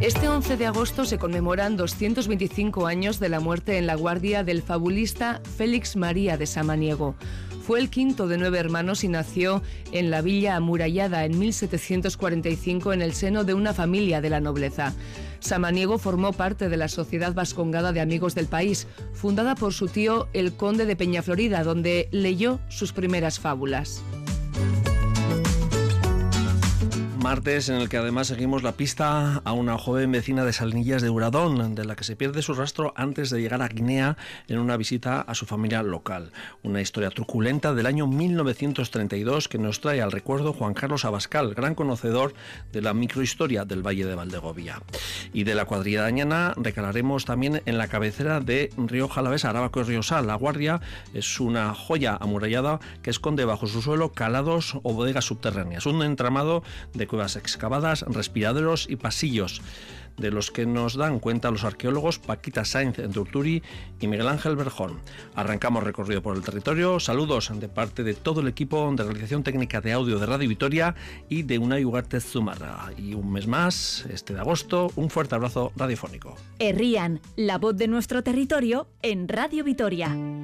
Este 11 de agosto se conmemoran 225 años de la muerte en La Guardia del fabulista Félix María de Samaniego. Fue el quinto de 9 hermanos y nació en la villa amurallada en 1745 en el seno de una familia de la nobleza. Samaniego formó parte de la Sociedad Vascongada de Amigos del País, fundada por su tío el conde de Peñaflorida, donde leyó sus primeras fábulas. Martes en el que además seguimos la pista a una joven vecina de Salinillas de Uradón, de la que se pierde su rastro antes de llegar a Guinea en una visita a su familia local. Una historia truculenta del año 1932 que nos trae al recuerdo Juan Carlos Abascal, gran conocedor de la microhistoria del Valle de Valdegovía. Y de la cuadrilla de Añana recalaremos también en la cabecera de Rioja Alavesa, Arábago y Riosal. La Guardia es una joya amurallada que esconde bajo su suelo calados o bodegas subterráneas, un entramado de cuevas excavadas, respiraderos y pasillos, de los que nos dan cuenta los arqueólogos Paquita Sainz de Urturi y Miguel Ángel Berjón. Arrancamos recorrido por el territorio. Saludos de parte de todo el equipo de realización técnica de audio de Radio Vitoria y de Unai Ugarte Zumarra. Y un mes más, este de agosto, un fuerte abrazo radiofónico. Herrian, la voz de nuestro territorio en Radio Vitoria.